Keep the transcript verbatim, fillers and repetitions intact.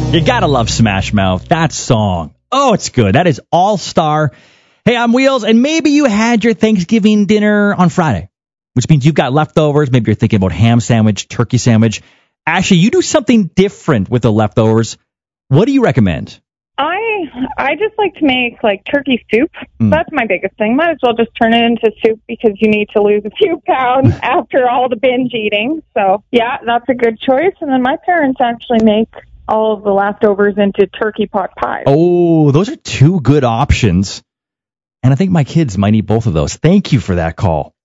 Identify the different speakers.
Speaker 1: You gotta love Smash Mouth. That song. Oh, it's good. That is All-Star. Hey, I'm Wheels, and maybe you had your Thanksgiving dinner on Friday, which means you've got leftovers. Maybe you're thinking about ham sandwich, turkey sandwich. Actually, you do something different with the leftovers. What do you recommend?
Speaker 2: I I just like to make like turkey soup.
Speaker 1: Mm.
Speaker 2: That's my biggest thing. Might as well just turn it into soup because you need to lose a few pounds after all the binge eating. So yeah, that's a good choice. And then my parents actually make all of the leftovers into turkey pot pies.
Speaker 1: Oh, those are two good options. And I think my kids might eat both of those. Thank you for that call.